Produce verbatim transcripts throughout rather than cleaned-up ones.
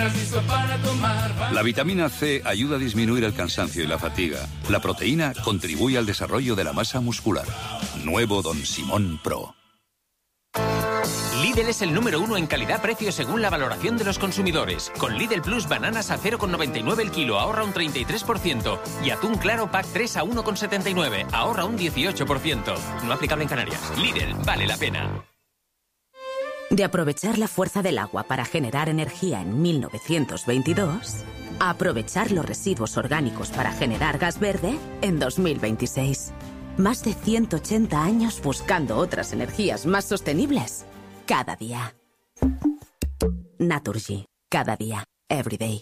estás listo para tomar. La vitamina C ayuda a disminuir el cansancio y la fatiga. La proteína contribuye al desarrollo de la masa muscular. Nuevo Don Simón Pro. Lidl es el número uno en calidad-precio según la valoración de los consumidores. Con Lidl Plus, bananas a cero coma noventa y nueve el kilo, ahorra un treinta y tres por ciento. Y atún claro, pack tres a uno coma setenta y nueve, ahorra un dieciocho por ciento. No aplicable en Canarias. Lidl, vale la pena. De aprovechar la fuerza del agua para generar energía en mil novecientos veintidós, a aprovechar los residuos orgánicos para generar gas verde en dos mil veintiséis. Más de ciento ochenta años buscando otras energías más sostenibles. Cada día. Naturgy. Cada día. Everyday.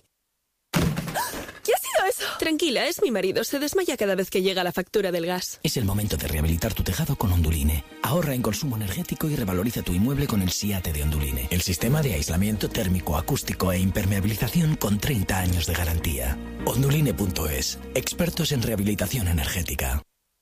¿Qué ha sido eso? Tranquila, es mi marido. Se desmaya cada vez que llega la factura del gas. Es el momento de rehabilitar tu tejado con Onduline. Ahorra en consumo energético y revaloriza tu inmueble con el SIATE de Onduline. El sistema de aislamiento térmico, acústico e impermeabilización con treinta años de garantía. Onduline punto es. Expertos en rehabilitación energética.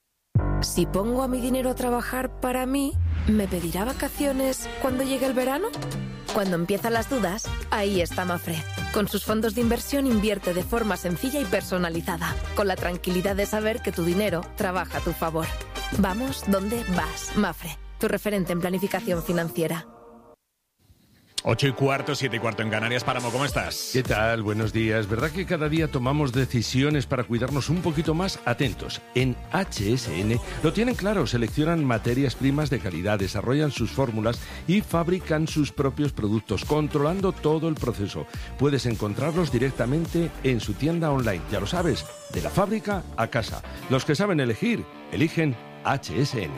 Si pongo a mi dinero a trabajar para mí, ¿me pedirá vacaciones cuando llegue el verano? Cuando empiezan las dudas, ahí está Mafre. Con sus fondos de inversión invierte de forma sencilla y personalizada, con la tranquilidad de saber que tu dinero trabaja a tu favor. Vamos donde vas, Mafre, tu referente en planificación financiera. Ocho y cuarto, siete y cuarto en Canarias. Páramo, ¿cómo estás? ¿Qué tal? Buenos días. ¿Verdad que cada día tomamos decisiones para cuidarnos un poquito más? Atentos. En H S N lo tienen claro. Seleccionan materias primas de calidad, desarrollan sus fórmulas y fabrican sus propios productos, controlando todo el proceso. Puedes encontrarlos directamente en su tienda online. Ya lo sabes, de la fábrica a casa. Los que saben elegir, eligen H S N.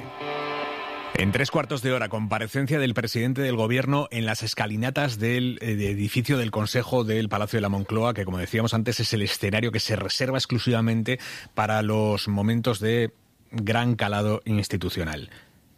En tres cuartos de hora, comparecencia del presidente del Gobierno en las escalinatas del eh, de edificio del Consejo del Palacio de la Moncloa, que, como decíamos antes, es el escenario que se reserva exclusivamente para los momentos de gran calado institucional.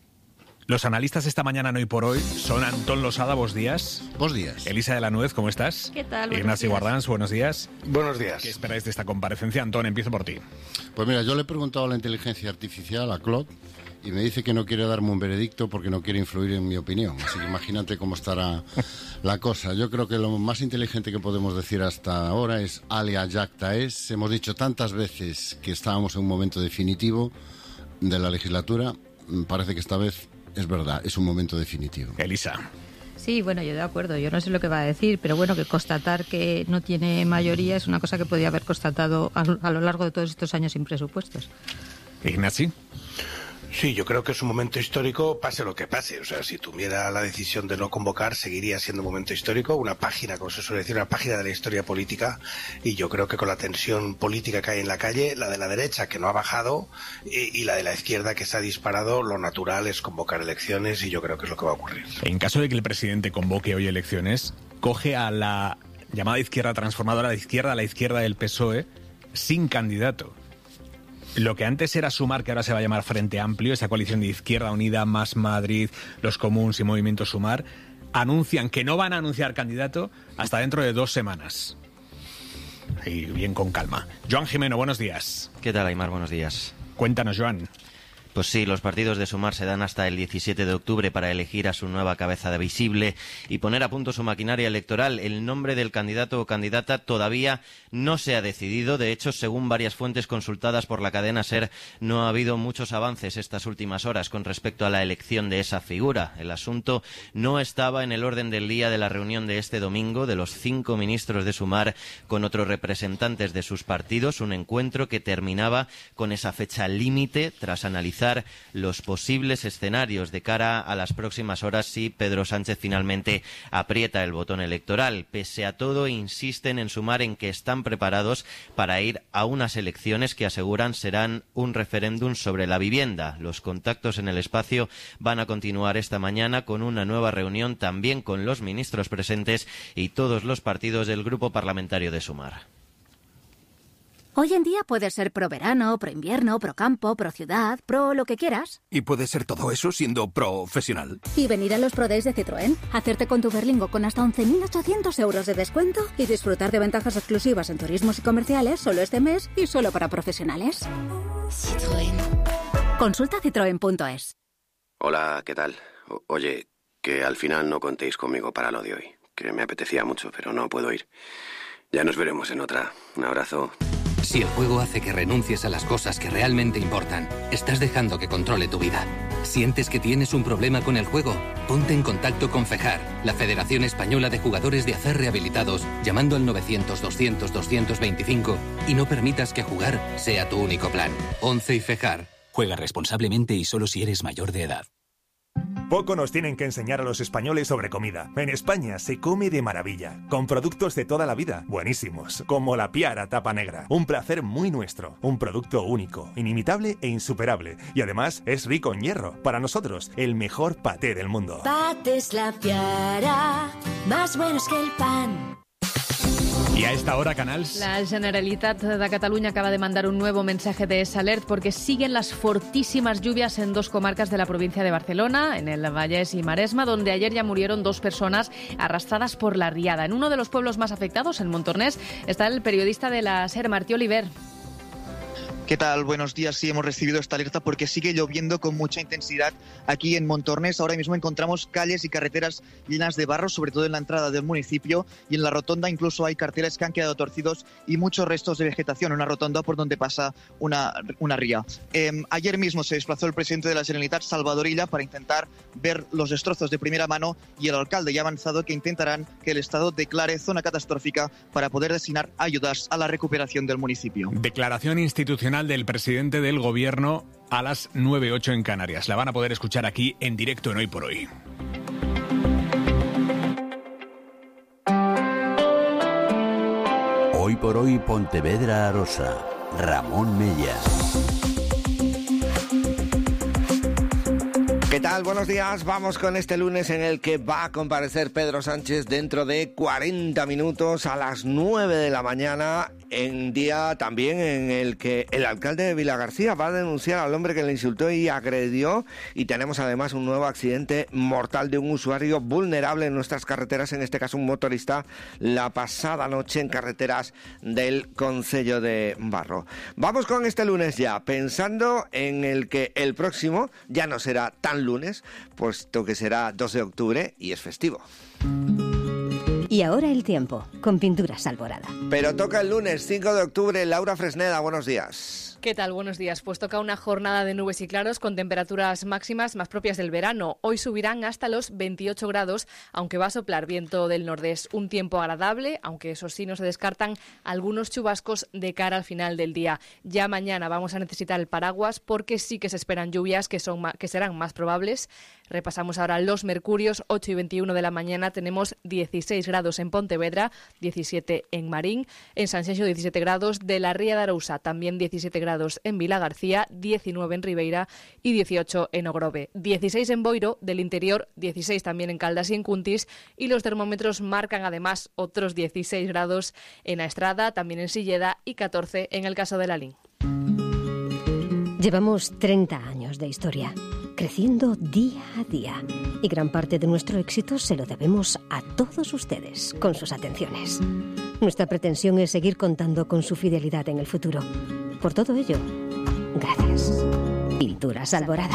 Los analistas esta mañana, no hoy por hoy, son Antón Losada, buenos días. Buenos días. Elisa de la Nuez, ¿cómo estás? ¿Qué tal? Ignacio Guardans, buenos días. Buenos días. ¿Qué esperáis de esta comparecencia? Antón, empiezo por ti. Pues mira, yo le he preguntado a la inteligencia artificial, a Claude, y me dice que no quiere darme un veredicto porque no quiere influir en mi opinión. Así que imagínate cómo estará la cosa. Yo creo que lo más inteligente que podemos decir hasta ahora es alia jacta es. Hemos dicho tantas veces que estábamos en un momento definitivo de la legislatura. Parece que esta vez es verdad, es un momento definitivo. Elisa. Sí, bueno, yo de acuerdo. Yo no sé lo que va a decir, pero bueno, que constatar que no tiene mayoría es una cosa que podía haber constatado a, a lo largo de todos estos años sin presupuestos. Ignacio. Sí, yo creo que es un momento histórico, pase lo que pase. O sea, si tuviera la decisión de no convocar, seguiría siendo un momento histórico, una página, como se suele decir, una página de la historia política. Y yo creo que con la tensión política que hay en la calle, la de la derecha, que no ha bajado, y, y la de la izquierda, que se ha disparado, lo natural es convocar elecciones, y yo creo que es lo que va a ocurrir. En caso de que el presidente convoque hoy elecciones, coge a la llamada izquierda transformadora, de izquierda a la izquierda del P S O E, sin candidato. Lo que antes era Sumar, que ahora se va a llamar Frente Amplio, esa coalición de Izquierda Unida, Más Madrid, Los Comuns y Movimiento Sumar, anuncian que no van a anunciar candidato hasta dentro de dos semanas. Y bien con calma. Joan Jimeno, buenos días. ¿Qué tal, Aimar? Buenos días. Cuéntanos, Joan. Pues sí, los partidos de Sumar se dan hasta el diecisiete de octubre para elegir a su nueva cabeza de visible y poner a punto su maquinaria electoral. El nombre del candidato o candidata todavía no se ha decidido. De hecho, según varias fuentes consultadas por la cadena SER, no ha habido muchos avances estas últimas horas con respecto a la elección de esa figura. El asunto no estaba en el orden del día de la reunión de este domingo de los cinco ministros de Sumar con otros representantes de sus partidos, un encuentro que terminaba con esa fecha límite tras analizar los posibles escenarios de cara a las próximas horas si Pedro Sánchez finalmente aprieta el botón electoral. Pese a todo, insisten en Sumar en que están preparados para ir a unas elecciones que aseguran serán un referéndum sobre la vivienda. Los contactos en el espacio van a continuar esta mañana con una nueva reunión también con los ministros presentes y todos los partidos del grupo parlamentario de Sumar. Hoy en día puedes ser pro verano, pro invierno, pro campo, pro ciudad, pro lo que quieras. Y puedes ser todo eso siendo profesional. Y venir a los Pro Days de Citroën, hacerte con tu Berlingo con hasta once mil ochocientos euros de descuento y disfrutar de ventajas exclusivas en turismos y comerciales solo este mes y solo para profesionales. Citroën. Consulta citroen punto es. Hola, ¿qué tal? O- oye, que al final no contéis conmigo para lo de hoy. que me apetecía mucho, pero no puedo ir. Ya nos veremos en otra. Un abrazo. Si el juego hace que renuncies a las cosas que realmente importan, estás dejando que controle tu vida. ¿Sientes que tienes un problema con el juego? Ponte en contacto con FEJAR, la Federación Española de Jugadores de Acer Rehabilitados, llamando al novecientos, doscientos, doscientos veinticinco y no permitas que jugar sea tu único plan. once y FEJAR. Juega responsablemente y solo si eres mayor de edad. Poco nos tienen que enseñar a los españoles sobre comida. En España se come de maravilla, con productos de toda la vida, buenísimos, como la Piara Tapa Negra. Un placer muy nuestro, un producto único, inimitable e insuperable. Y además es rico en hierro. Para nosotros, el mejor paté del mundo. Patés La Piara, más buenos que el pan. I a esta hora, Canals... La Generalitat de Cataluña acaba de mandar un nuevo mensaje de S-Alert porque siguen las fortísimas lluvias en dos comarcas de la provincia de Barcelona, en el Vallès y Maresma, donde ayer ya murieron dos personas arrastradas por la riada. En uno de los pueblos más afectados, en Montornès, está el periodista de la SER, Martí Oliver. ¿Qué tal? Buenos días. Sí, hemos recibido esta alerta porque sigue lloviendo con mucha intensidad aquí en Montornès. Ahora mismo encontramos calles y carreteras llenas de barro, sobre todo en la entrada del municipio, y en la rotonda incluso hay carteles que han quedado torcidos y muchos restos de vegetación, una rotonda por donde pasa una, una ría. Eh, ayer mismo se desplazó el presidente de la Generalitat, Salvador Illa, para intentar ver los destrozos de primera mano, y el alcalde ya ha avanzado que intentarán que el Estado declare zona catastrófica para poder destinar ayudas a la recuperación del municipio. Declaración institucional del presidente del Gobierno a las nueve ocho en Canarias. La van a poder escuchar aquí en directo en Hoy por Hoy. Hoy por Hoy Pontevedra Arosa. Ramón Mella. ¿Qué tal? Buenos días. Vamos con este lunes en el que va a comparecer Pedro Sánchez dentro de cuarenta minutos a las nueve de la mañana, en día también en el que el alcalde de Vilagarcía va a denunciar al hombre que le insultó y agredió, y tenemos además un nuevo accidente mortal de un usuario vulnerable en nuestras carreteras, en este caso un motorista, la pasada noche en carreteras del concello de Barro. Vamos con este lunes ya, pensando en el que el próximo ya no será tan lunes, puesto que será dos de octubre y es festivo. Y ahora el tiempo, con Pinturas Alborada. Pero toca el lunes cinco de octubre. Laura Fresneda, buenos días. ¿Qué tal? Buenos días. Pues toca una jornada de nubes y claros con temperaturas máximas más propias del verano. Hoy subirán hasta los veintiocho grados, aunque va a soplar viento del nordés. Un tiempo agradable, aunque eso sí no se descartan algunos chubascos de cara al final del día. Ya mañana vamos a necesitar el paraguas porque sí que se esperan lluvias que, son, que serán más probables. Repasamos ahora los mercurios. ocho y veintiuno de la mañana tenemos dieciséis grados en Pontevedra, diecisiete en Marín, en Sanxenxo diecisiete grados, de la Ría de Arousa también diecisiete grados en Vilagarcía, diecinueve en Ribeira y dieciocho en Ogrove, dieciséis en Boiro, del interior dieciséis también en Caldas y en Cuntis, y los termómetros marcan además otros dieciséis grados en Aestrada, también en Silleda y catorce en el Caso de Lalín. Llevamos treinta años de historia, creciendo día a día, y gran parte de nuestro éxito se lo debemos a todos ustedes, con sus atenciones. Nuestra pretensión es seguir contando con su fidelidad en el futuro. Por todo ello, gracias. Pinturas Alborada.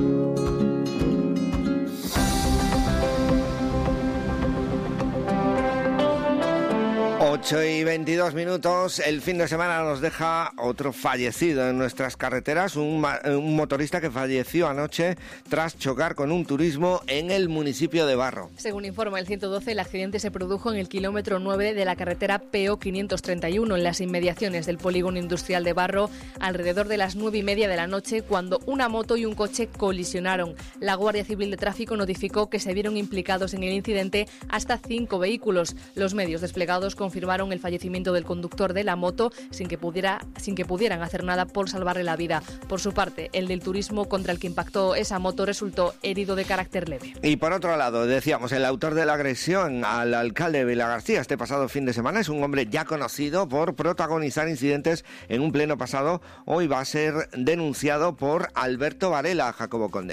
ocho y veintidós minutos. El fin de semana nos deja otro fallecido en nuestras carreteras, un, un motorista que falleció anoche tras chocar con un turismo en el municipio de Barro. Según informa el ciento doce, el accidente se produjo en el kilómetro nueve de la carretera P O quinientos treinta y uno, en las inmediaciones del polígono industrial de Barro, alrededor de las nueve y media de la noche, cuando una moto y un coche colisionaron. La Guardia Civil de Tráfico notificó que se vieron implicados en el incidente hasta cinco vehículos. Los medios desplegados confirmaron el fallecimiento del conductor de la moto sin que pudiera, sin que pudieran hacer nada por salvarle la vida. Por su parte, el del turismo contra el que impactó esa moto resultó herido de carácter leve. Y por otro lado, decíamos, el autor de la agresión al alcalde de Vilagarcía este pasado fin de semana es un hombre ya conocido por protagonizar incidentes en un pleno pasado. Hoy va a ser denunciado por Alberto Varela, Jacobo Conde.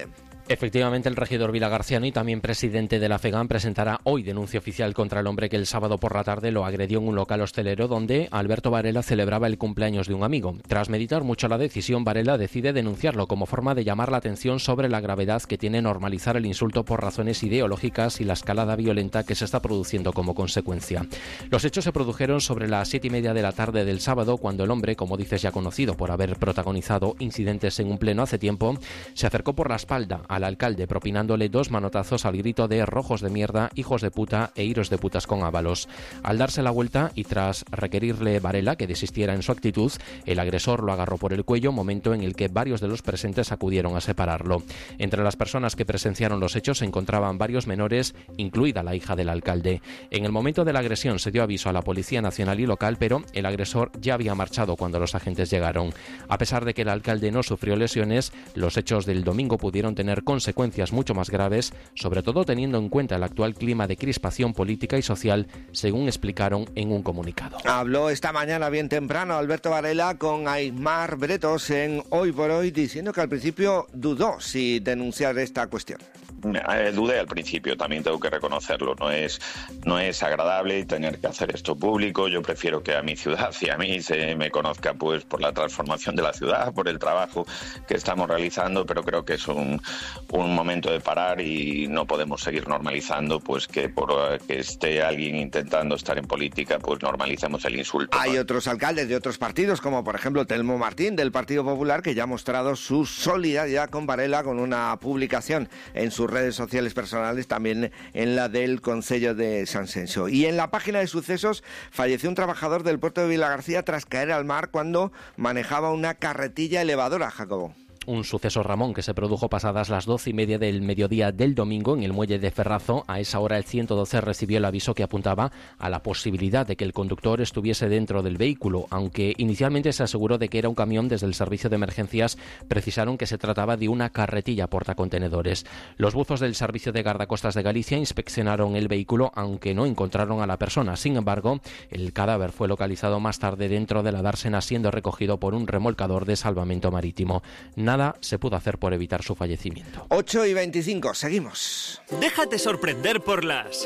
Efectivamente, el regidor Vilagarciano y también presidente de la FEGAM presentará hoy denuncia oficial contra el hombre que el sábado por la tarde lo agredió en un local hostelero donde Alberto Varela celebraba el cumpleaños de un amigo. Tras meditar mucho la decisión, Varela decide denunciarlo como forma de llamar la atención sobre la gravedad que tiene normalizar el insulto por razones ideológicas y la escalada violenta que se está produciendo como consecuencia. Los hechos se produjeron sobre las siete y media de la tarde del sábado, cuando el hombre, como dices, ya conocido por haber protagonizado incidentes en un pleno hace tiempo, se acercó por la espalda a al alcalde, propinándole dos manotazos al grito de rojos de mierda, hijos de puta e iros de putas con ábalos. Al darse la vuelta y tras requerirle Varela que desistiera en su actitud, el agresor lo agarró por el cuello, momento en el que varios de los presentes acudieron a separarlo. Entre las personas que presenciaron los hechos se encontraban varios menores, incluida la hija del alcalde. En el momento de la agresión se dio aviso a la Policía Nacional y local, pero el agresor ya había marchado cuando los agentes llegaron. A pesar de que el alcalde no sufrió lesiones, los hechos del domingo pudieron tener consecuencias mucho más graves, sobre todo teniendo en cuenta el actual clima de crispación política y social, según explicaron en un comunicado. Habló esta mañana bien temprano Alberto Varela con Aymar Bretos en Hoy por Hoy, diciendo que al principio dudó si denunciar esta cuestión. Eh, dudé al principio, también tengo que reconocerlo. No es, no es agradable tener que hacer esto público. Yo prefiero que a mi ciudad y a mí se me conozca pues por la transformación de la ciudad, por el trabajo que estamos realizando, pero creo que es un, un momento de parar y no podemos seguir normalizando pues que por que esté alguien intentando estar en política pues normalicemos el insulto. Hay otros alcaldes de otros partidos, como por ejemplo Telmo Martín del Partido Popular, que ya ha mostrado su solidaridad con Varela con una publicación en sus redes sociales personales, también en la del Concello de San Senso. Y en la página de sucesos falleció un trabajador del puerto de Vilagarcía tras caer al mar cuando manejaba una carretilla elevadora, Jacobo. Un suceso, Ramón, que se produjo pasadas las doce y media del mediodía del domingo en el muelle de Ferrazo. A esa hora el ciento doce recibió el aviso que apuntaba a la posibilidad de que el conductor estuviese dentro del vehículo. Aunque inicialmente se aseguró de que era un camión, desde el servicio de emergencias precisaron que se trataba de una carretilla portacontenedores. Los buzos del Servicio de Guardacostas de Galicia inspeccionaron el vehículo, aunque no encontraron a la persona. Sin embargo, el cadáver fue localizado más tarde dentro de la dársena, siendo recogido por un remolcador de salvamento marítimo. Nada se pudo hacer por evitar su fallecimiento. ocho y veinticinco, seguimos. Déjate sorprender por las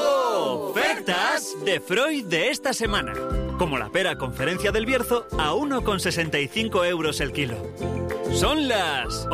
ofertas de Freud de esta semana. Como la pera Conferencia del Bierzo a uno con sesenta y cinco euros el kilo. Son las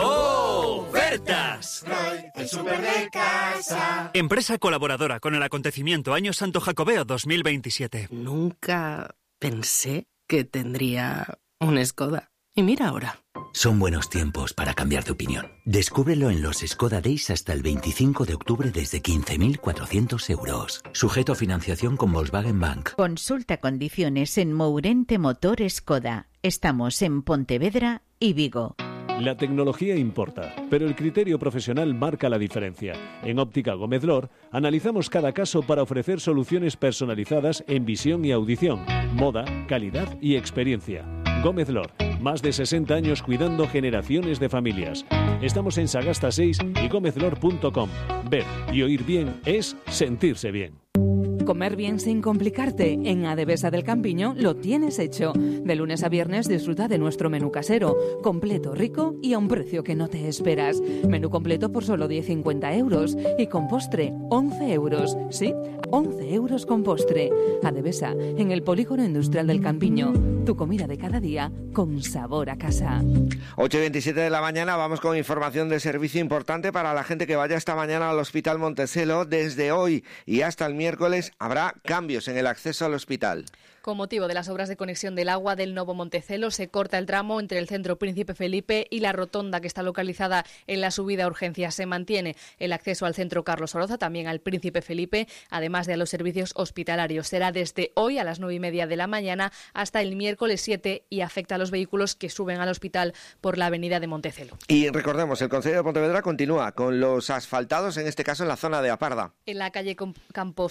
ofertas. Freud, el súper de casa. Empresa colaboradora con el acontecimiento Año Santo Jacobeo dos mil veintisiete. Nunca pensé que tendría un Skoda. Y mira ahora. Son buenos tiempos para cambiar de opinión. Descúbrelo en los Skoda Days hasta el veinticinco de octubre desde quince mil cuatrocientos euros. Sujeto a financiación con Volkswagen Bank. Consulta condiciones en Mourente Motor Skoda. Estamos en Pontevedra y Vigo. La tecnología importa, pero el criterio profesional marca la diferencia. En Óptica Gómez Lor analizamos cada caso para ofrecer soluciones personalizadas en visión y audición, moda, calidad y experiencia. Gómez Lor, más de sesenta años cuidando generaciones de familias. Estamos en Sagasta seis y gómez lor punto com. Ver y oír bien es sentirse bien. Comer bien sin complicarte. En Adevesa del Campiño lo tienes hecho. De lunes a viernes disfruta de nuestro menú casero, completo, rico y a un precio que no te esperas. Menú completo por solo diez cincuenta euros y con postre once euros. Sí, once euros con postre. Adevesa, en el Polígono Industrial del Campiño. Tu comida de cada día con sabor a casa. ocho y veintisiete de la mañana, vamos con información de servicio importante para la gente que vaya esta mañana al Hospital Montecelo. Desde hoy y hasta el miércoles habrá cambios en el acceso al hospital. Con motivo de las obras de conexión del agua del Novo Montecelo, se corta el tramo entre el centro Príncipe Felipe y la rotonda que está localizada en la subida a urgencias. Se mantiene el acceso al centro Carlos Oroza, también al Príncipe Felipe, además de a los servicios hospitalarios. Será desde hoy a las nueve y media de la mañana hasta el miércoles siete y afecta a los vehículos que suben al hospital por la avenida de Montecelo. Y recordemos, el Concello de Pontevedra continúa con los asfaltados, en este caso en la zona de Aparda. En la calle Camposanto, las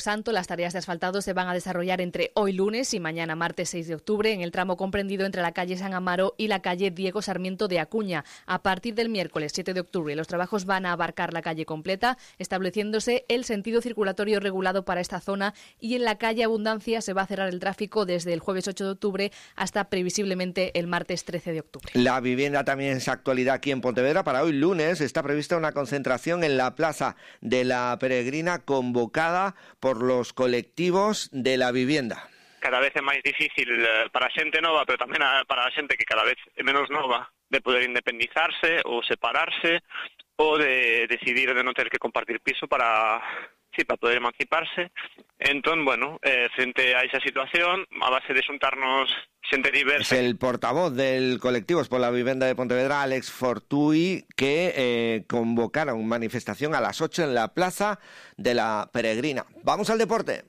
tareas de asfaltado se van a desarrollar entre hoy lunes y mañana martes seis de octubre en el tramo comprendido entre la calle San Amaro y la calle Diego Sarmiento de Acuña. A partir del miércoles siete de octubre los trabajos van a abarcar la calle completa, estableciéndose el sentido circulatorio regulado para esta zona, y en la calle Abundancia se va a cerrar el tráfico desde el jueves ocho de octubre hasta previsiblemente el martes trece de octubre. La vivienda también es actualidad aquí en Pontevedra. Para hoy lunes está prevista una concentración en la Plaza de la Peregrina convocada por los colectivos de la vivienda. Cada vez é máis difícil para a xente nova, pero tamén para a xente que cada vez é menos nova, de poder independizarse ou separarse ou de decidir de non ter que compartir piso para, sí, para poder emanciparse. Entón, bueno, eh, frente a esa situación, a base de xuntarnos xente diversa. Es el portavoz del colectivo por la vivienda de Pontevedra, Alex Fortuy, que eh, convocaron manifestación a las ocho en la Plaza de la Peregrina. Vamos al deporte.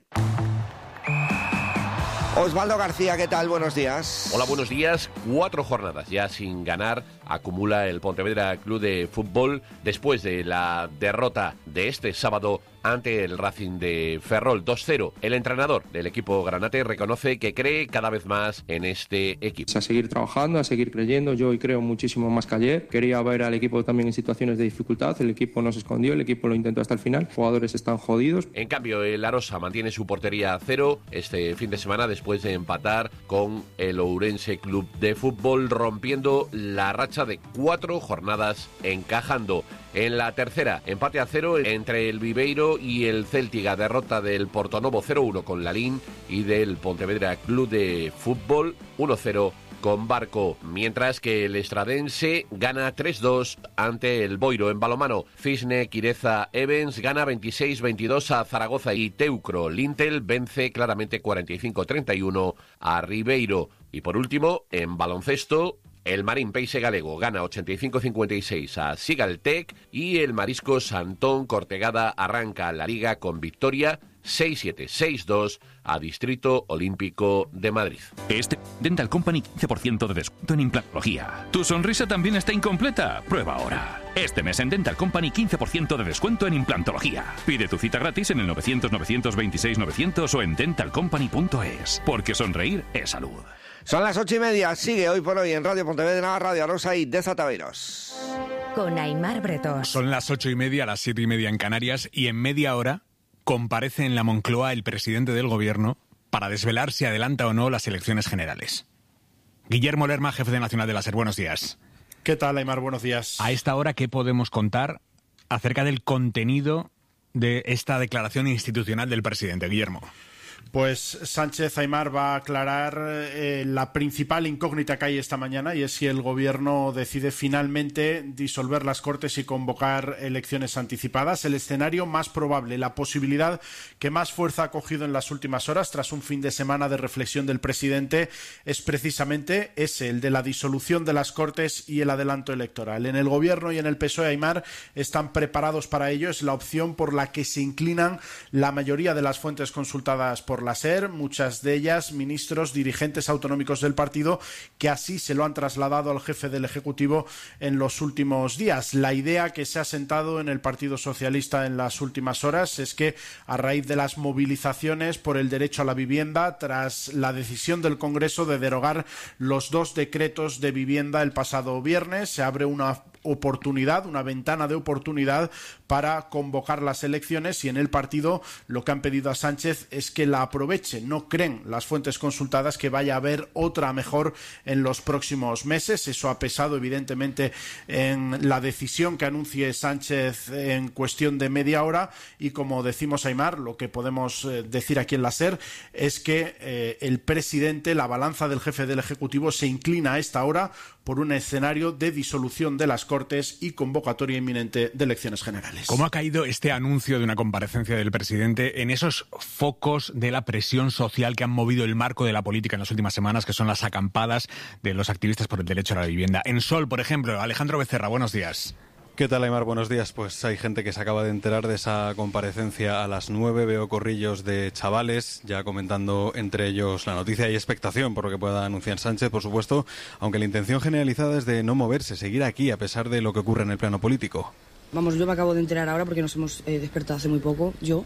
Osvaldo García, ¿qué tal? Buenos días. Hola, buenos días. Cuatro jornadas ya sin ganar acumula el Pontevedra Club de Fútbol después de la derrota de este sábado ante el Racing de Ferrol dos cero. El entrenador del equipo granate reconoce que cree cada vez más en este equipo. A seguir trabajando, a seguir creyendo. Yo hoy creo muchísimo más que ayer. Quería ver al equipo también en situaciones de dificultad. El equipo no se escondió, el equipo lo intentó hasta el final. Los jugadores están jodidos. En cambio, el Arosa mantiene su portería a cero este fin de semana después de empatar con el Ourense Club de Fútbol, rompiendo la racha de cuatro jornadas encajando. En la tercera, empate a cero entre el Viveiro y el Céltiga, derrota del Portonovo cero uno con Lalín y del Pontevedra Club de Fútbol uno cero con Barco, mientras que el Estradense gana tres dos ante el Boiro. En balonmano, Cisne Quireza Evans gana veintiséis veintidós a Zaragoza y Teucro Lintel vence claramente cuarenta y cinco treinta y uno a Ribeiro. Y por último, en baloncesto, el Marín Peixe Galego gana ochenta y cinco cincuenta y seis a Sigaltec y el Marisco Santón Cortegada arranca la liga con victoria seis siete seis dos a Distrito Olímpico de Madrid. Este Dental Company quince por ciento de descuento en implantología. ¿Tu sonrisa también está incompleta? Prueba ahora. Este mes en Dental Company quince por ciento de descuento en implantología. Pide tu cita gratis en el novecientos novecientos veintiséis novecientos o en dental company punto es. Porque sonreír es salud. Son las ocho y media. Sigue Hoy por Hoy en Radio Pontevedra, Radio Arosa y Desataveiros. Con Aimar Bretós. Son las ocho y media, las siete y media en Canarias, y en media hora comparece en la Moncloa el presidente del Gobierno para desvelar si adelanta o no las elecciones generales. Guillermo Lerma, jefe de Nacional de la SER, buenos días. ¿Qué tal, Aimar? Buenos días. A esta hora, ¿qué podemos contar acerca del contenido de esta declaración institucional del presidente, Guillermo? Pues Sánchez, Aimar, va a aclarar eh, la principal incógnita que hay esta mañana, y es si el Gobierno decide finalmente disolver las Cortes y convocar elecciones anticipadas. El escenario más probable, la posibilidad que más fuerza ha cogido en las últimas horas tras un fin de semana de reflexión del presidente, es precisamente ese, el de la disolución de las Cortes y el adelanto electoral. En el Gobierno y en el P S O E, Aimar, están preparados para ello. Es la opción por la que se inclinan la mayoría de las fuentes consultadas por la SER, muchas de ellas ministros, dirigentes autonómicos del partido, que así se lo han trasladado al jefe del Ejecutivo en los últimos días. La idea que se ha sentado en el Partido Socialista en las últimas horas es que, a raíz de las movilizaciones por el derecho a la vivienda, tras la decisión del Congreso de derogar los dos decretos de vivienda el pasado viernes, se abre una oportunidad, una ventana de oportunidad para convocar las elecciones, y en el partido lo que han pedido a Sánchez es que la aproveche. No creen las fuentes consultadas que vaya a haber otra mejor en los próximos meses. Eso ha pesado evidentemente en la decisión que anuncie Sánchez en cuestión de media hora, y como decimos, Aimar, lo que podemos decir aquí en la SER es que eh, el presidente, la balanza del jefe del Ejecutivo se inclina a esta hora por un escenario de disolución de las Cortes y convocatoria inminente de elecciones generales. ¿Cómo ha caído este anuncio de una comparecencia del presidente en esos focos de la presión social que han movido el marco de la política en las últimas semanas, que son las acampadas de los activistas por el derecho a la vivienda? En Sol, por ejemplo, Alejandro Becerra, buenos días. ¿Qué tal, Aimar? Buenos días. Pues hay gente que se acaba de enterar de esa comparecencia a las nueve. Veo corrillos de chavales ya comentando entre ellos la noticia. Hay expectación por lo que pueda anunciar Sánchez, por supuesto, aunque la intención generalizada es de no moverse, seguir aquí a pesar de lo que ocurre en el plano político. Vamos, yo me acabo de enterar ahora porque nos hemos eh, despertado hace muy poco, yo,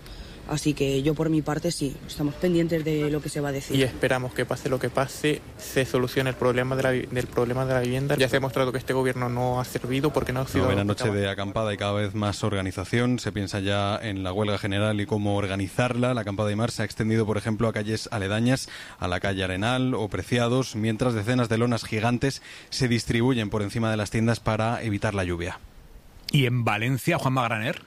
Así que yo por mi parte sí, estamos pendientes de lo que se va a decir. Y esperamos que pase lo que pase, se solucione el problema de la, del problema de la vivienda. Ya se ha demostrado que este gobierno no ha servido porque no ha sido... Buena noche de acampada y cada vez más organización. Se piensa ya en la huelga general y cómo organizarla. La acampada Aimar se ha extendido, por ejemplo, a calles aledañas, a la calle Arenal o Preciados, mientras decenas de lonas gigantes se distribuyen por encima de las tiendas para evitar la lluvia. ¿Y en Valencia, Juanma Graner?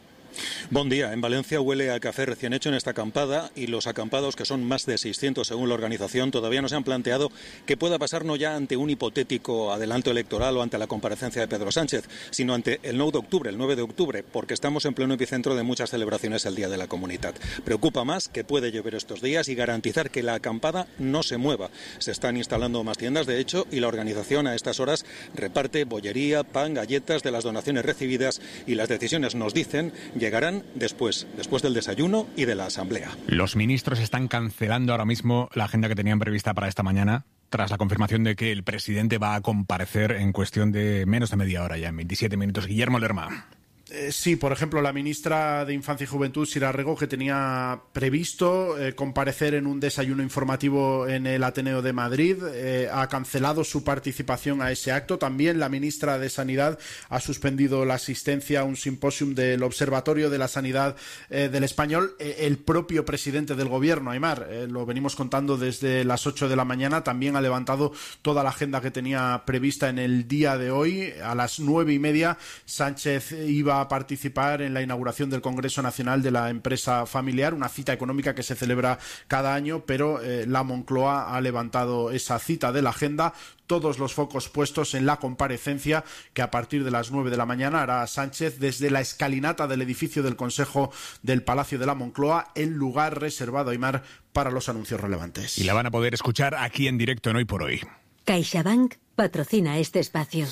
Buen día. En Valencia huele a café recién hecho en esta acampada y los acampados, que son más de seiscientos según la organización, todavía no se han planteado qué pueda pasar no ya ante un hipotético adelanto electoral o ante la comparecencia de Pedro Sánchez, sino ante el nueve de octubre, el nueve de octubre, porque estamos en pleno epicentro de muchas celebraciones el Día de la Comunidad. Preocupa más que puede llover estos días y garantizar que la acampada no se mueva. Se están instalando más tiendas, de hecho, y la organización a estas horas reparte bollería, pan, galletas de las donaciones recibidas y las decisiones, nos dicen, llegarán después, después del desayuno y de la asamblea. Los ministros están cancelando ahora mismo la agenda que tenían prevista para esta mañana, tras la confirmación de que el presidente va a comparecer en cuestión de menos de media hora, ya en veintisiete minutos. Guillermo Lerma. Eh, sí, por ejemplo, la ministra de Infancia y Juventud, Sira Rego, que tenía previsto eh, comparecer en un desayuno informativo en el Ateneo de Madrid, eh, ha cancelado su participación a ese acto. También la ministra de Sanidad ha suspendido la asistencia a un simposium del Observatorio de la Sanidad eh, del Español. Eh, el propio presidente del Gobierno, Aimar, eh, lo venimos contando desde las ocho de la mañana, también ha levantado toda la agenda que tenía prevista en el día de hoy. A las nueve y media, Sánchez iba a participar en la inauguración del Congreso Nacional de la Empresa Familiar, una cita económica que se celebra cada año, pero eh, la Moncloa ha levantado esa cita de la agenda. Todos los focos puestos en la comparecencia que a partir de las nueve de la mañana hará Sánchez desde la escalinata del edificio del Consejo del Palacio de la Moncloa, el lugar reservado, Aimar, para los anuncios relevantes. Y la van a poder escuchar aquí en directo en Hoy por Hoy. CaixaBank patrocina este espacio.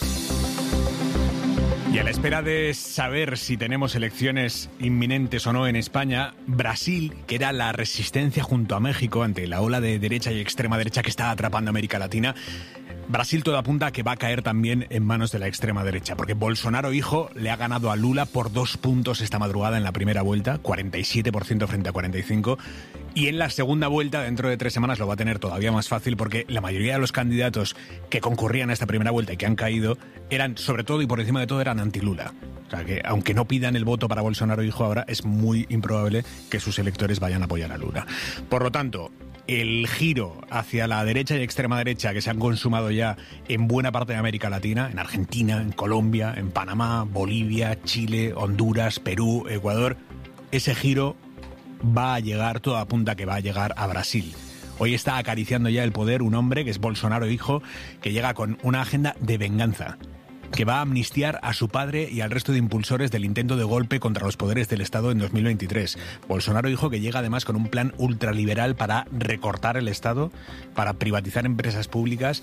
Y a la espera de saber si tenemos elecciones inminentes o no en España, Brasil, que era la resistencia junto a México ante la ola de derecha y extrema derecha que está atrapando a América Latina, Brasil todo apunta a que va a caer también en manos de la extrema derecha, porque Bolsonaro hijo le ha ganado a Lula por dos puntos esta madrugada en la primera vuelta, cuarenta y siete por ciento frente a cuarenta y cinco por ciento, y en la segunda vuelta, dentro de tres semanas, lo va a tener todavía más fácil, porque la mayoría de los candidatos que concurrían a esta primera vuelta y que han caído eran, sobre todo y por encima de todo, eran anti-Lula. O sea que, aunque no pidan el voto para Bolsonaro hijo ahora, es muy improbable que sus electores vayan a apoyar a Lula. Por lo tanto, el giro hacia la derecha y extrema derecha que se han consumado ya en buena parte de América Latina, en Argentina, en Colombia, en Panamá, Bolivia, Chile, Honduras, Perú, Ecuador, ese giro va a llegar, todo apunta que va a llegar a Brasil. Hoy está acariciando ya el poder un hombre que es Bolsonaro hijo, que llega con una agenda de venganza, que va a amnistiar a su padre y al resto de impulsores del intento de golpe contra los poderes del Estado en dos mil veintitrés. Bolsonaro hijo que llega además con un plan ultraliberal para recortar el Estado, para privatizar empresas públicas,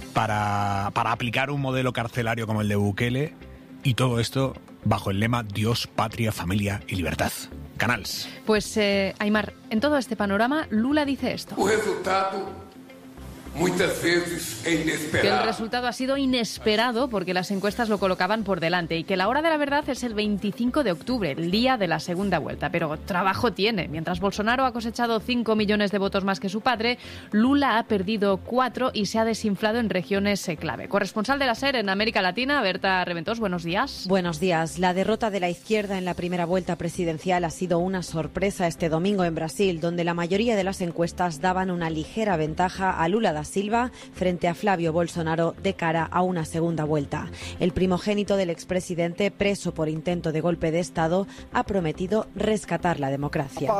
para, para aplicar un modelo carcelario como el de Bukele, y todo esto bajo el lema Dios, Patria, Familia y Libertad. Canals. Pues, eh, Aimar, en todo este panorama, Lula dice esto. O resultado muchas veces es inesperado. Que el resultado ha sido inesperado porque las encuestas lo colocaban por delante y que la hora de la verdad es el veinticinco de octubre, el día de la segunda vuelta. Pero trabajo tiene. Mientras Bolsonaro ha cosechado cinco millones de votos más que su padre, Lula ha perdido cuatro y se ha desinflado en regiones clave. Corresponsal de la SER en América Latina, Berta Reventós, buenos días. Buenos días. La derrota de la izquierda en la primera vuelta presidencial ha sido una sorpresa este domingo en Brasil, donde la mayoría de las encuestas daban una ligera ventaja a Lula da Silva frente a Flavio Bolsonaro de cara a una segunda vuelta. El primogénito del expresidente, preso por intento de golpe de Estado, ha prometido rescatar la democracia.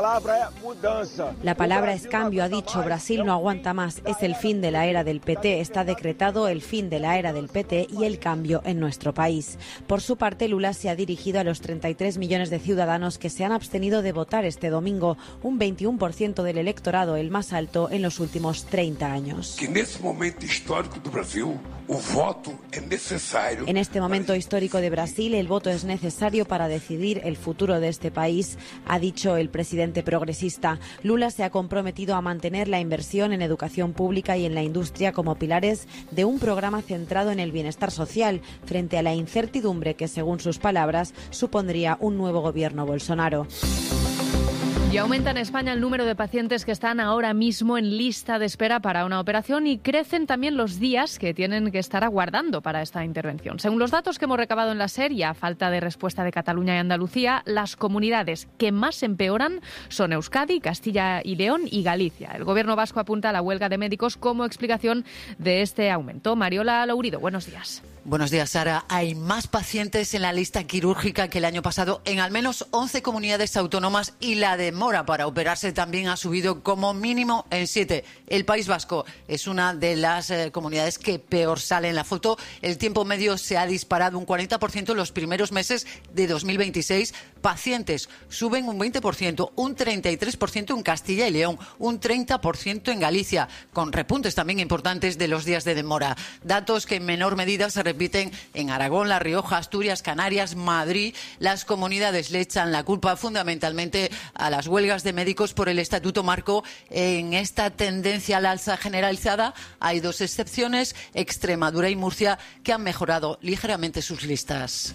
La palabra es cambio, ha dicho. Brasil no aguanta más. Es el fin de la era del P T. Está decretado el fin de la era del P T y el cambio en nuestro país. Por su parte, Lula se ha dirigido a los treinta y tres millones de ciudadanos que se han abstenido de votar este domingo, un veintiuno por ciento del electorado, el más alto en los últimos treinta años. Momento histórico de Brasil, el voto es necesario. En este momento histórico de Brasil, el voto es necesario para decidir el futuro de este país, ha dicho el presidente progresista. Lula se ha comprometido a mantener la inversión en educación pública y en la industria como pilares de un programa centrado en el bienestar social, frente a la incertidumbre que, según sus palabras, supondría un nuevo gobierno Bolsonaro. Y aumenta en España el número de pacientes que están ahora mismo en lista de espera para una operación y crecen también los días que tienen que estar aguardando para esta intervención. Según los datos que hemos recabado en la serie, a falta de respuesta de Cataluña y Andalucía, las comunidades que más empeoran son Euskadi, Castilla y León y Galicia. El gobierno vasco apunta a la huelga de médicos como explicación de este aumento. Mariola Lourido, buenos días. Buenos días, Sara. Hay más pacientes en la lista quirúrgica que el año pasado en al menos once comunidades autónomas y la demora para operarse también ha subido como mínimo en siete. El País Vasco es una de las eh, comunidades que peor sale en la foto. El tiempo medio se ha disparado un cuarenta por ciento en los primeros meses de dos mil veintiséis. Pacientes suben un veinte por ciento, un treinta y tres por ciento en Castilla y León, un treinta por ciento en Galicia, con repuntes también importantes de los días de demora. Datos que en menor medida se repiten en Aragón, La Rioja, Asturias, Canarias, Madrid. Las comunidades le echan la culpa fundamentalmente a las huelgas de médicos por el Estatuto Marco. En esta tendencia al alza generalizada hay dos excepciones, Extremadura y Murcia, que han mejorado ligeramente sus listas.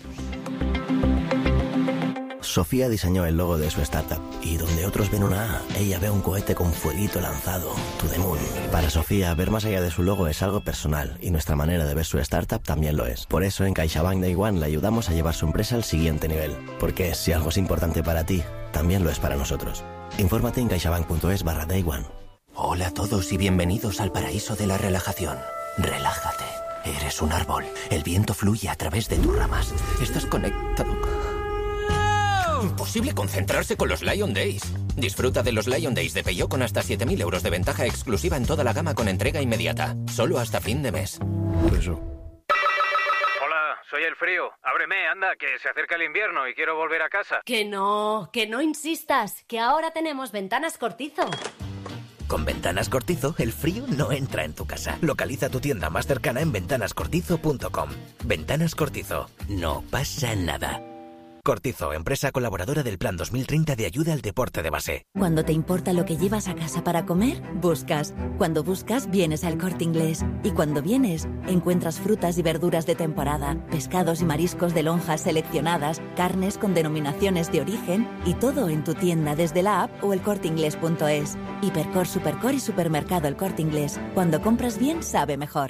Sofía diseñó el logo de su startup y donde otros ven una A, ella ve un cohete con fueguito lanzado, to the moon. Para Sofía, ver más allá de su logo es algo personal y nuestra manera de ver su startup también lo es. Por eso en CaixaBank Day One le ayudamos a llevar su empresa al siguiente nivel. Porque si algo es importante para ti, también lo es para nosotros. Infórmate en caixabank.es barra Day One. Hola a todos y bienvenidos al paraíso de la relajación. Relájate. Eres un árbol. El viento fluye a través de tus ramas. Estás conectado. Imposible concentrarse con los Lion Days. Disfruta de los Lion Days de Peugeot con hasta siete mil euros de ventaja exclusiva en toda la gama con entrega inmediata. Solo hasta fin de mes. Eso. Hola, soy el frío. Ábreme, anda, que se acerca el invierno y quiero volver a casa. Que no, que no insistas, que ahora tenemos Ventanas Cortizo. Con Ventanas Cortizo, el frío no entra en tu casa. Localiza tu tienda más cercana en ventanas cortizo punto com. Ventanas Cortizo. No pasa nada. Cortizo, empresa colaboradora del Plan dos mil treinta de ayuda al deporte de base. Cuando te importa lo que llevas a casa para comer, buscas. Cuando buscas, vienes al Corte Inglés. Y cuando vienes, encuentras frutas y verduras de temporada, pescados y mariscos de lonjas seleccionadas, carnes con denominaciones de origen y todo en tu tienda desde la app o el corte inglés punto es. Hipercor, Supercor y Supermercado El Corte Inglés. Cuando compras bien, sabe mejor.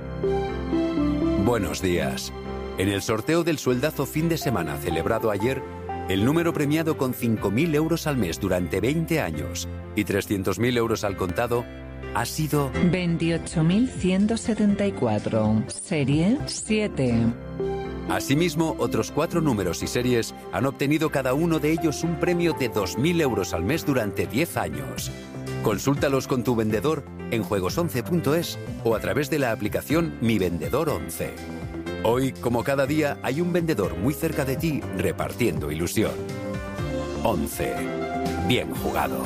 Buenos días. En el sorteo del sueldazo fin de semana celebrado ayer, el número premiado con cinco mil euros al mes durante veinte años y trescientos mil euros al contado ha sido veintiocho mil ciento setenta y cuatro, serie siete. Asimismo, otros cuatro números y series han obtenido cada uno de ellos un premio de dos mil euros al mes durante diez años. Consúltalos con tu vendedor en juegos once punto es o a través de la aplicación Mi Vendedor once. Hoy, como cada día, hay un vendedor muy cerca de ti repartiendo ilusión. once. Bien jugado.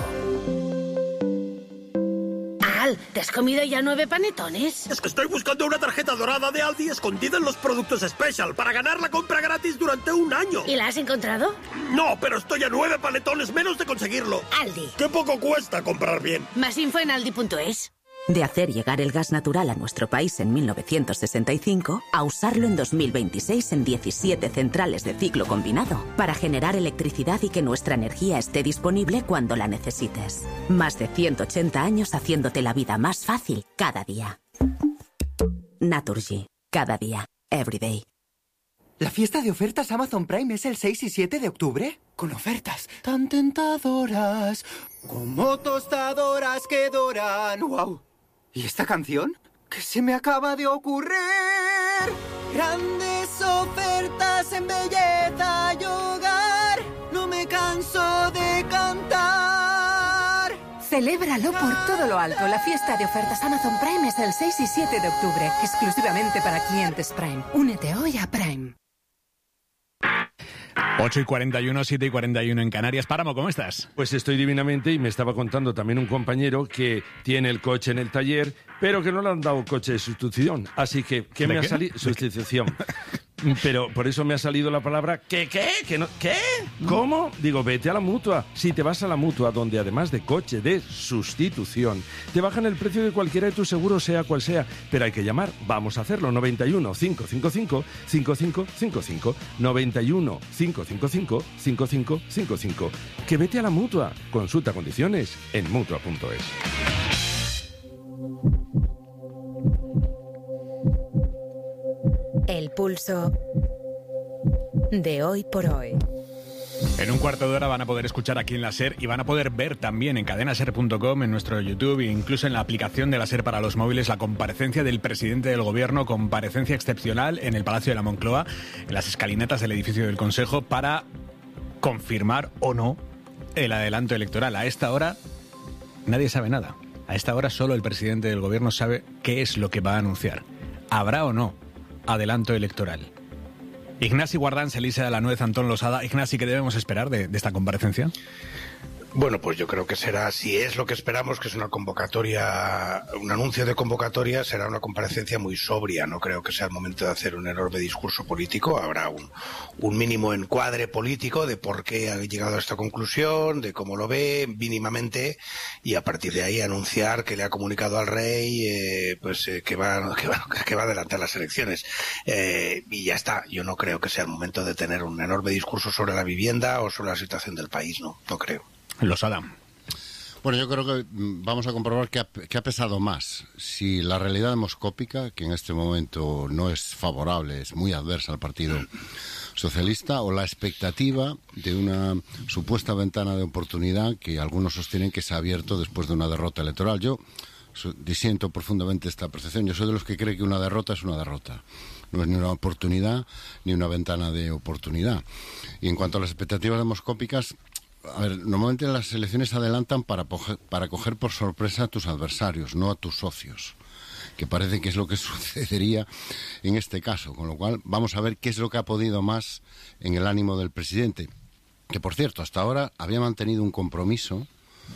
Al, ¿te has comido ya nueve panetones? Es que estoy buscando una tarjeta dorada de Aldi escondida en los productos Special para ganar la compra gratis durante un año. ¿Y la has encontrado? No, pero estoy a nueve panetones menos de conseguirlo. Aldi. Qué poco cuesta comprar bien. Más info en aldi punto es. De hacer llegar el gas natural a nuestro país en mil novecientos sesenta y cinco a usarlo en dos mil veintiséis en diecisiete centrales de ciclo combinado para generar electricidad y que nuestra energía esté disponible cuando la necesites. Más de ciento ochenta años haciéndote la vida más fácil cada día. Naturgy. Cada día. Every day. ¿La fiesta de ofertas Amazon Prime es el seis y siete de octubre? Con ofertas tan tentadoras como tostadoras que doran. ¡Wow! ¿Y esta canción? ¿Qué se me acaba de ocurrir? Grandes ofertas en belleza y hogar. No me canso de cantar. Celébralo por todo lo alto. La fiesta de ofertas Amazon Prime es el seis y siete de octubre, exclusivamente para clientes Prime. Únete hoy a Prime. ocho y cuarenta y uno, siete y cuarenta y uno en Canarias. Páramo, ¿cómo estás? Pues estoy divinamente y me estaba contando también un compañero que tiene el coche en el taller, pero que no le han dado coche de sustitución. Así que, ¿qué me ha salido? Sustitución. Pero por eso me ha salido la palabra ¿qué, qué? ¿Qué? No, ¿Qué? ¿Cómo? Digo, vete a la Mutua. Si te vas a la Mutua, donde además de coche de sustitución, te bajan el precio de cualquiera de tus seguros, sea cual sea. Pero hay que llamar. Vamos a hacerlo. noventa y uno, cinco cinco cinco, cinco cinco cinco cinco. noventa y uno, cinco cinco cinco, cinco cinco cinco cinco. Que vete a la Mutua. Consulta condiciones en mutua punto es. El pulso de hoy por hoy. En un cuarto de hora van a poder escuchar aquí en la SER y van a poder ver también en cadena ser punto com, en nuestro YouTube e incluso en la aplicación de la SER para los móviles la comparecencia del presidente del gobierno, comparecencia excepcional en el Palacio de la Moncloa, en las escalinatas del edificio del Consejo, para confirmar o no el adelanto electoral. A esta hora nadie sabe nada. A esta hora solo el presidente del gobierno sabe qué es lo que va a anunciar. ¿Habrá o no adelanto electoral? Ignasi Guardans, Elisa de la Nuez, Antón Losada. Ignasi, ¿qué debemos esperar de, de esta comparecencia? Bueno, pues yo creo que será, si es lo que esperamos, que es una convocatoria, un anuncio de convocatoria, será una comparecencia muy sobria. No creo que sea el momento de hacer un enorme discurso político. Habrá un, un mínimo encuadre político de por qué ha llegado a esta conclusión, de cómo lo ve mínimamente, y a partir de ahí anunciar que le ha comunicado al rey eh, pues eh, que, va, que, va, que va a adelantar las elecciones. Eh, y ya está. Yo no creo que sea el momento de tener un enorme discurso sobre la vivienda o sobre la situación del país. No, no creo. Losada. Bueno, yo creo que vamos a comprobar que ha, que ha pesado más. Si la realidad demoscópica, que en este momento no es favorable, es muy adversa al Partido Socialista, o la expectativa de una supuesta ventana de oportunidad que algunos sostienen que se ha abierto después de una derrota electoral. Yo disiento profundamente esta percepción. Yo soy de los que cree que una derrota es una derrota. No es ni una oportunidad ni una ventana de oportunidad. Y en cuanto a las expectativas demoscópicas, a ver, normalmente las elecciones se adelantan para, para coger por sorpresa a tus adversarios, no a tus socios, que parece que es lo que sucedería en este caso. Con lo cual, vamos a ver qué es lo que ha podido más en el ánimo del presidente, que, por cierto, hasta ahora había mantenido un compromiso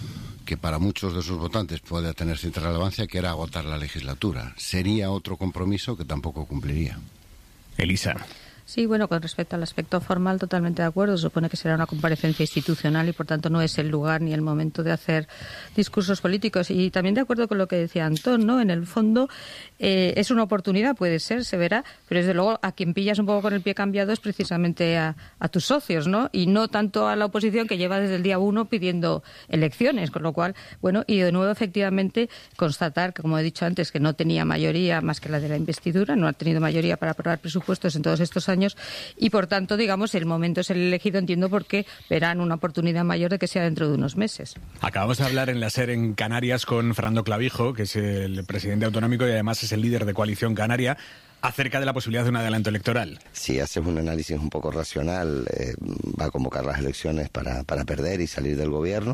que para muchos de sus votantes puede tener cierta relevancia, que era agotar la legislatura. Sería otro compromiso que tampoco cumpliría. Elisa. Sí, bueno, con respecto al aspecto formal, totalmente de acuerdo. Se supone que será una comparecencia institucional y, por tanto, no es el lugar ni el momento de hacer discursos políticos. Y también de acuerdo con lo que decía Antón, ¿no? En el fondo, eh, es una oportunidad, puede ser, se verá, pero desde luego a quien pillas un poco con el pie cambiado es precisamente a, a tus socios, ¿no? Y no tanto a la oposición, que lleva desde el día uno pidiendo elecciones, con lo cual, bueno, y de nuevo, efectivamente, constatar que, como he dicho antes, que no tenía mayoría más que la de la investidura, no ha tenido mayoría para aprobar presupuestos en todos estos años, y por tanto, digamos, el momento es el elegido, entiendo, porque verán una oportunidad mayor de que sea dentro de unos meses. Acabamos de hablar en la SER en Canarias con Fernando Clavijo, que es el presidente autonómico y además es el líder de Coalición Canaria, acerca de la posibilidad de un adelanto electoral. Si haces un análisis un poco racional, eh, va a convocar las elecciones para, para perder y salir del gobierno.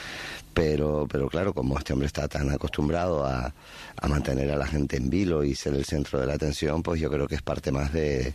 Pero, pero claro, como este hombre está tan acostumbrado a, a mantener a la gente en vilo y ser el centro de la atención, pues yo creo que es parte más de,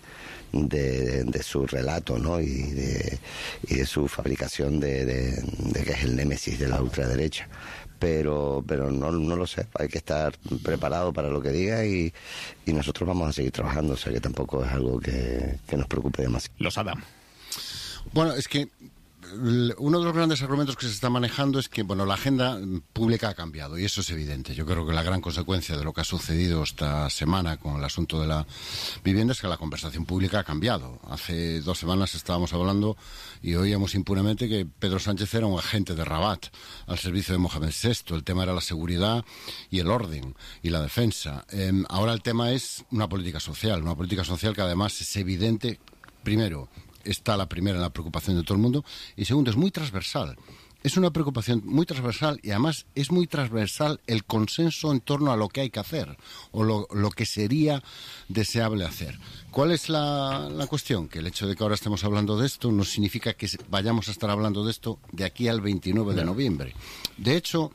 de, de su relato, ¿no? Y de, y de su fabricación de, de, de que es el némesis de la ultraderecha. Pero, pero no, no lo sé, hay que estar preparado para lo que diga y, y nosotros vamos a seguir trabajando, o sea que tampoco es algo que, que nos preocupe demasiado. Losada. Bueno, es que uno de los grandes argumentos que se está manejando es que, bueno, la agenda pública ha cambiado y eso es evidente. Yo creo que la gran consecuencia de lo que ha sucedido esta semana con el asunto de la vivienda es que la conversación pública ha cambiado. Hace dos semanas estábamos hablando y oíamos impunemente que Pedro Sánchez era un agente de Rabat al servicio de Mohamed sexto. El tema era la seguridad y el orden y la defensa. Eh, ahora el tema es una política social, una política social que además es evidente, primero, está la primera en la preocupación de todo el mundo y segundo, es muy transversal. Es una preocupación muy transversal y además es muy transversal el consenso en torno a lo que hay que hacer o lo, lo que sería deseable hacer. ¿Cuál es la, la cuestión? Que el hecho de que ahora estemos hablando de esto no significa que vayamos a estar hablando de esto de aquí al veintinueve de noviembre. De hecho,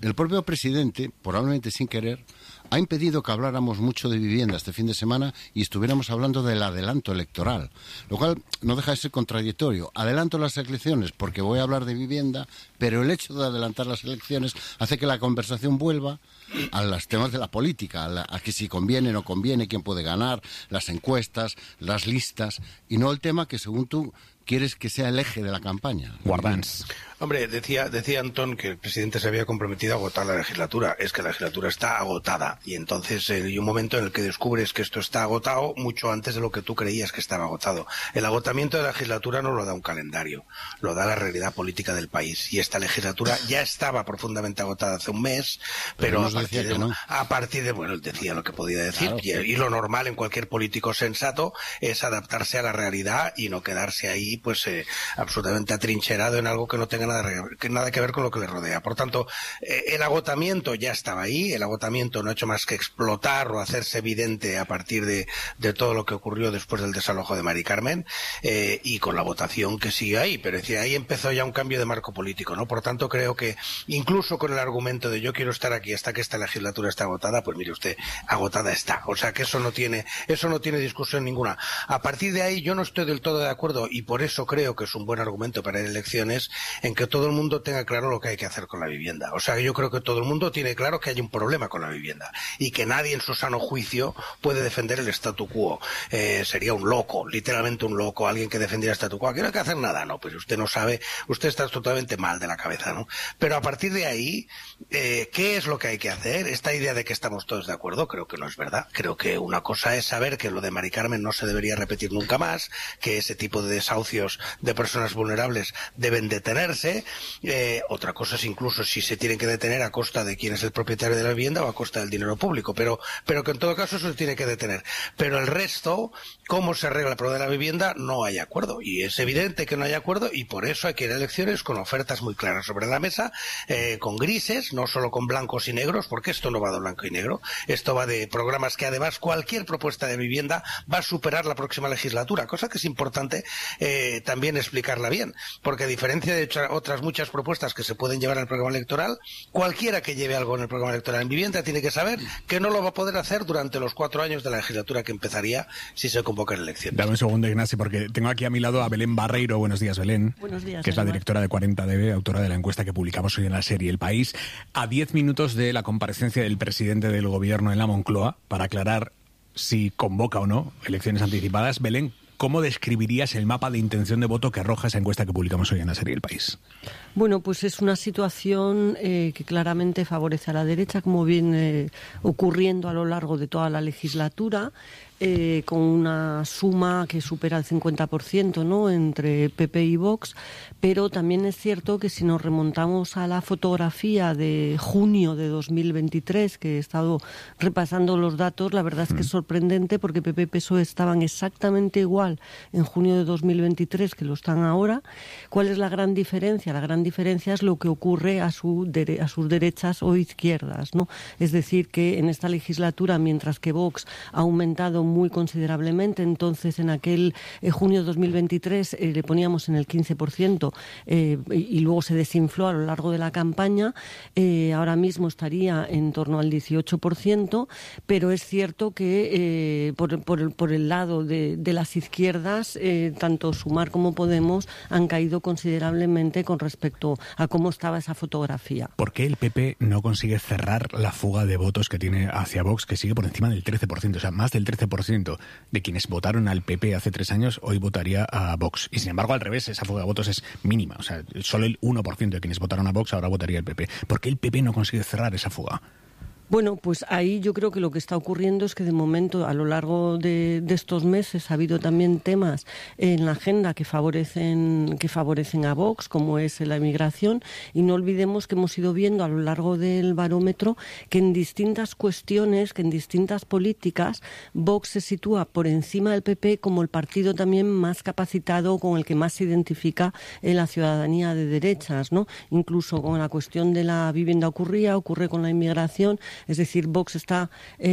el propio presidente, probablemente sin querer, ha impedido que habláramos mucho de vivienda este fin de semana y estuviéramos hablando del adelanto electoral, lo cual no deja de ser contradictorio. Adelanto las elecciones porque voy a hablar de vivienda, pero el hecho de adelantar las elecciones hace que la conversación vuelva a los temas de la política, a, la, a que si conviene o no conviene, quién puede ganar, las encuestas, las listas, y no el tema que según tú quieres que sea el eje de la campaña. Guardans. Hombre, decía, decía Antón que el presidente se había comprometido a agotar la legislatura. Es que la legislatura está agotada. Y entonces eh, hay un momento en el que descubres que esto está agotado mucho antes de lo que tú creías que estaba agotado. El agotamiento de la legislatura no lo da un calendario, lo da la realidad política del país. Y esta legislatura ya estaba profundamente agotada hace un mes, pero, pero a, partir de, no. a partir de, bueno, él decía lo que podía decir. Claro. Y, y lo normal en cualquier político sensato es adaptarse a la realidad y no quedarse ahí pues eh, absolutamente atrincherado en algo que no tenga nada, que, nada que ver con lo que le rodea. Por tanto, eh, el agotamiento ya estaba ahí, el agotamiento no ha hecho más que explotar o hacerse evidente a partir de, de todo lo que ocurrió después del desalojo de Mari Carmen eh, y con la votación que sigue ahí. Pero es decir, ahí empezó ya un cambio de marco político, ¿no? Por tanto, creo que incluso con el argumento de yo quiero estar aquí hasta que esta legislatura esté agotada, pues mire usted, agotada está. O sea que eso no tiene, eso no tiene discusión ninguna. A partir de ahí yo no estoy del todo de acuerdo y por eso creo que es un buen argumento para ir a elecciones en que todo el mundo tenga claro lo que hay que hacer con la vivienda. O sea, yo creo que todo el mundo tiene claro que hay un problema con la vivienda y que nadie en su sano juicio puede defender el statu quo. Eh, sería un loco, literalmente un loco, alguien que defendiera el statu quo. Aquí no hay que hacer nada, no, pues usted no sabe, usted está totalmente mal de la cabeza, ¿no? Pero a partir de ahí, eh, ¿qué es lo que hay que hacer? Esta idea de que estamos todos de acuerdo, creo que no es verdad. Creo que una cosa es saber que lo de Mari Carmen no se debería repetir nunca más, que ese tipo de desahucios de personas vulnerables deben detenerse. Eh, otra cosa es incluso si se tienen que detener a costa de quién es el propietario de la vivienda o a costa del dinero público, pero, pero que en todo caso eso se tiene que detener. Pero el resto, cómo se arregla el problema de la vivienda, no hay acuerdo. Y es evidente que no hay acuerdo y por eso hay que ir a elecciones con ofertas muy claras sobre la mesa, eh, con grises, no solo con blancos y negros, porque esto no va de blanco y negro. Esto va de programas que además cualquier propuesta de vivienda va a superar la próxima legislatura, cosa que es importante eh, también explicarla bien, porque a diferencia de otras muchas propuestas que se pueden llevar al programa electoral, cualquiera que lleve algo en el programa electoral en vivienda tiene que saber que no lo va a poder hacer durante los cuatro años de la legislatura que empezaría si se convocan elecciones. Dame un segundo, Ignacio, porque tengo aquí a mi lado a Belén Barreiro. Buenos días, Belén. Buenos días, que es la directora de cuarenta D B, autora de la encuesta que publicamos hoy en la serie El País, a diez minutos de la comparecencia del presidente del gobierno en la Moncloa para aclarar si convoca o no elecciones anticipadas. Belén, ¿cómo describirías el mapa de intención de voto que arroja esa encuesta que publicamos hoy en la serie El País? Bueno, pues es una situación eh, que claramente favorece a la derecha, como viene ocurriendo a lo largo de toda la legislatura, eh, con una suma que supera el cincuenta por ciento, ¿no?, entre P P y Vox, pero también es cierto que si nos remontamos a la fotografía de junio de dos mil veintitrés, que he estado repasando los datos, la verdad es que es sorprendente porque P P y P S O E estaban exactamente igual en junio de dos mil veintitrés que lo están ahora. ¿Cuál es la gran diferencia? La gran diferencia es lo que ocurre a, su dere- a sus derechas o izquierdas, ¿no? Es decir, que en esta legislatura, mientras que Vox ha aumentado muy considerablemente, entonces en aquel eh, junio de dos mil veintitrés eh, le poníamos en el quince por ciento eh, y, y luego se desinfló a lo largo de la campaña, eh, ahora mismo estaría en torno al dieciocho por ciento, pero es cierto que eh, por, por, por el lado de, de las izquierdas, eh, tanto Sumar como Podemos han caído considerablemente con respecto a cómo estaba esa fotografía. ¿Por qué el P P no consigue cerrar la fuga de votos que tiene hacia Vox, que sigue por encima del trece por ciento? O sea, más del trece por ciento de quienes votaron al P P hace tres años hoy votaría a Vox. Y sin embargo, al revés, esa fuga de votos es mínima. O sea, solo el uno por ciento de quienes votaron a Vox ahora votaría al P P. ¿Por qué el P P no consigue cerrar esa fuga? Bueno, pues ahí yo creo que lo que está ocurriendo es que de momento, a lo largo de, de estos meses, ha habido también temas en la agenda que favorecen, que favorecen a Vox, como es la inmigración, y no olvidemos que hemos ido viendo a lo largo del barómetro que en distintas cuestiones, que en distintas políticas, Vox se sitúa por encima del P P como el partido también más capacitado, con el que más se identifica en la ciudadanía de derechas, ¿no? Incluso con la cuestión de la vivienda ocurría, ocurre con la inmigración. Es decir, Vox está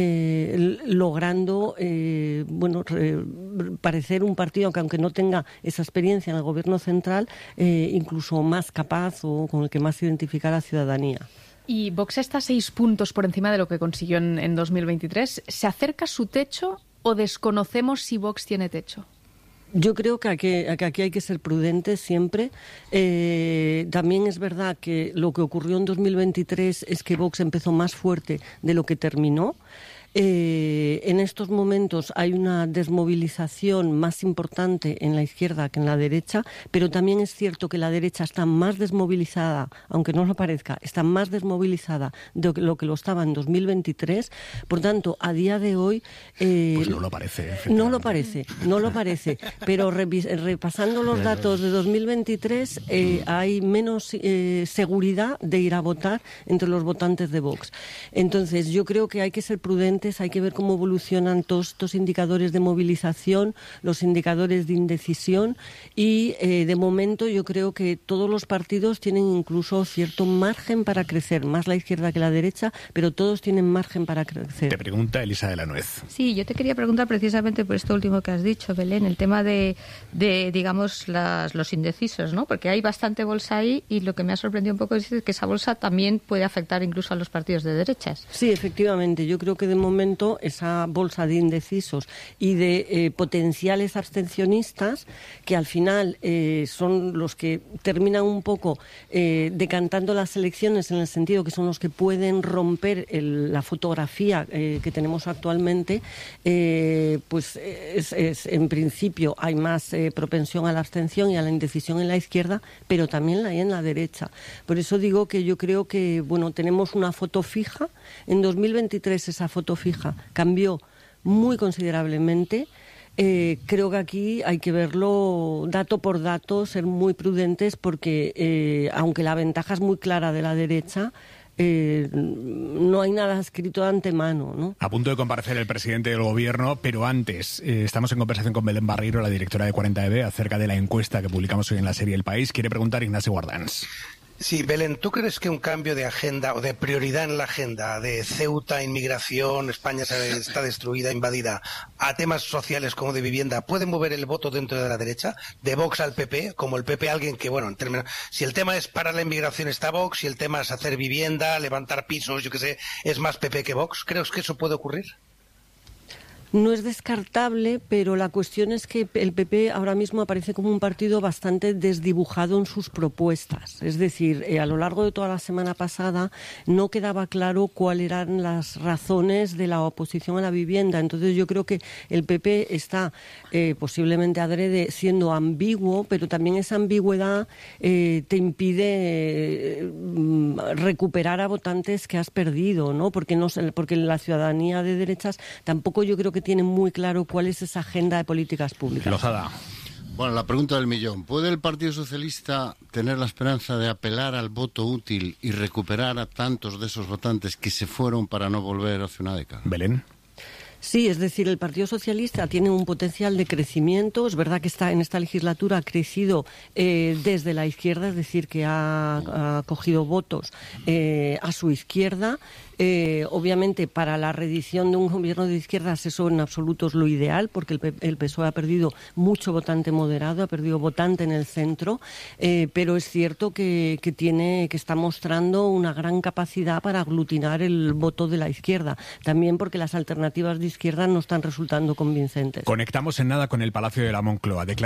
eh, logrando eh, bueno, re, parecer un partido que, aunque no tenga esa experiencia en el gobierno central, eh, incluso más capaz o con el que más identifica a la ciudadanía. Y Vox está a seis puntos por encima de lo que consiguió en, en dos mil veintitrés. ¿Se acerca su techo o desconocemos si Vox tiene techo? Yo creo que aquí, que aquí hay que ser prudentes siempre. Eh, también es verdad que lo que ocurrió en dos mil veintitrés es que Vox empezó más fuerte de lo que terminó. Eh, en estos momentos hay una desmovilización más importante en la izquierda que en la derecha, pero también es cierto que la derecha está más desmovilizada, aunque no lo parezca, está más desmovilizada de lo que lo estaba en dos mil veintitrés. Por tanto, a día de hoy... Eh, pues no lo parece. No lo parece, no lo parece. Pero revis, repasando los datos de dos mil veintitrés, eh, hay menos eh, seguridad de ir a votar entre los votantes de Vox. Entonces, yo creo que hay que ser prudentes. Hay que ver cómo evolucionan todos estos indicadores de movilización, los indicadores de indecisión y eh, de momento yo creo que todos los partidos tienen incluso cierto margen para crecer, más la izquierda que la derecha, pero todos tienen margen para crecer. Te pregunta Elisa de la Nuez. Sí, yo te quería preguntar precisamente por esto último que has dicho, Belén, el tema de, de digamos, las, los indecisos, ¿no? Porque hay bastante bolsa ahí y lo que me ha sorprendido un poco es que esa bolsa también puede afectar incluso a los partidos de derechas. Sí, efectivamente. Yo creo que de momento momento esa bolsa de indecisos y de eh, potenciales abstencionistas que al final eh, son los que terminan un poco eh, decantando las elecciones en el sentido que son los que pueden romper el, la fotografía eh, que tenemos actualmente, eh, pues es, es, en principio hay más eh, propensión a la abstención y a la indecisión en la izquierda, pero también la hay en la derecha. Por eso digo que yo creo que bueno, tenemos una foto fija. En dos mil veintitrés esa foto fija cambió muy considerablemente. Eh, creo que aquí hay que verlo dato por dato, ser muy prudentes porque eh, aunque la ventaja es muy clara de la derecha, Eh, no hay nada escrito de antemano, ¿no? A punto de comparecer el presidente del gobierno, pero antes eh, estamos en conversación con Belén Barreiro, la directora de cuarenta E B, acerca de la encuesta que publicamos hoy en la serie El País. Quiere preguntar Ignacio Guardans. Sí, Belén, ¿tú crees que un cambio de agenda o de prioridad en la agenda de Ceuta, inmigración, España está destruida, invadida, a temas sociales como de vivienda, puede mover el voto dentro de la derecha? De Vox al P P, como el P P alguien que, bueno, en términos, si el tema es parar la inmigración está Vox, si el tema es hacer vivienda, levantar pisos, yo qué sé, es más P P que Vox. ¿Crees que eso puede ocurrir? No es descartable, pero la cuestión es que el P P ahora mismo aparece como un partido bastante desdibujado en sus propuestas. Es decir, eh, a lo largo de toda la semana pasada no quedaba claro cuáles eran las razones de la oposición a la vivienda. Entonces yo creo que el P P está eh, posiblemente adrede siendo ambiguo, pero también esa ambigüedad eh, te impide eh, recuperar a votantes que has perdido, ¿no? Porque, no, porque la ciudadanía de derechas tampoco yo creo que tienen muy claro cuál es esa agenda de políticas públicas. Lozada. Bueno, la pregunta del millón. ¿Puede el Partido Socialista tener la esperanza de apelar al voto útil y recuperar a tantos de esos votantes que se fueron para no volver hace una década? Belén. Sí, es decir, el Partido Socialista tiene un potencial de crecimiento. Es verdad que está en esta legislatura ha crecido eh, desde la izquierda, es decir, que ha, ha cogido votos eh, a su izquierda. Eh, obviamente, para la reedición de un gobierno de izquierdas eso en absoluto es lo ideal, porque el, P el P S O E ha perdido mucho votante moderado, ha perdido votante en el centro, eh, pero es cierto que, que, tiene, que está mostrando una gran capacidad para aglutinar el voto de la izquierda. También porque las alternativas de izquierda no están resultando convincentes. Conectamos en nada con el Palacio de la Moncloa.